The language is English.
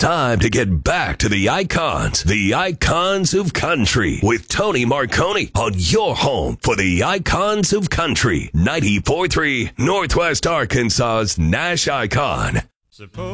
time to get back to the icons of country, with Tony Marconi on your home for the icons of country. 94.3 Northwest Arkansas's Nash Icon.